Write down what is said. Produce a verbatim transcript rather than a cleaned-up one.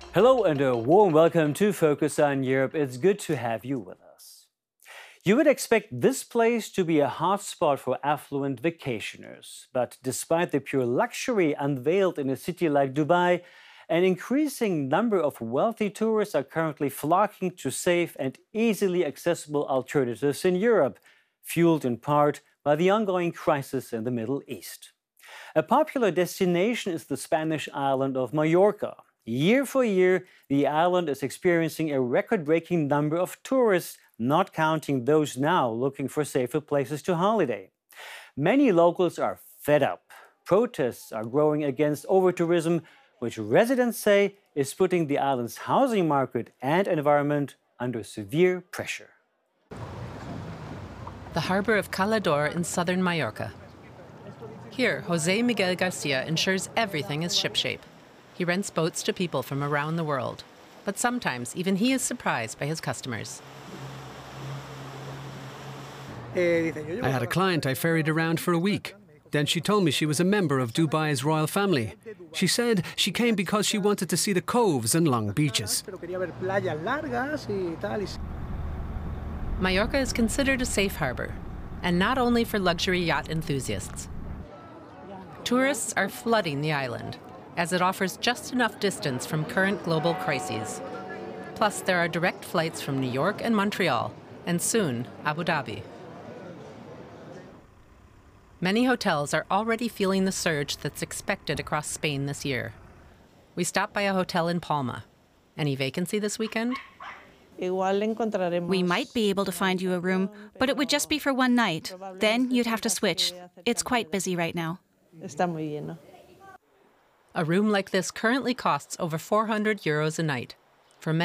Hello and a warm welcome to Focus on Europe. It's good to have you with us. You would expect this place to be a hotspot for affluent vacationers. But despite the pure luxury unveiled in a city like Dubai, an increasing number of wealthy tourists are currently flocking to safe and easily accessible alternatives in Europe, fueled in part by the ongoing crisis in the Middle East. A popular destination is the Spanish island of Mallorca. Year for year, the island is experiencing a record-breaking number of tourists, not counting those now looking for safer places to holiday. Many locals are fed up. Protests are growing against over-tourism, which residents say is putting the island's housing market and environment under severe pressure. The harbor of Cala d'Or in southern Mallorca. Here, Jose Miguel Garcia ensures everything is shipshape. He rents boats to people from around the world, but sometimes even he is surprised by his customers. I had a client I ferried around for a week. Then she told me she was a member of Dubai's royal family. She said she came because she wanted to see the coves and long beaches. Mallorca is considered a safe harbor, and not only for luxury yacht enthusiasts. Tourists are flooding the island, as it offers just enough distance from current global crises. Plus, there are direct flights from New York and Montreal, and soon, Abu Dhabi. Many hotels are already feeling the surge that's expected across Spain this year. We stopped by a hotel in Palma. Any vacancy this weekend? We might be able to find you a room, but it would just be for one night. Then you'd have to switch. It's quite busy right now. A room like this currently costs over four hundred euros a night.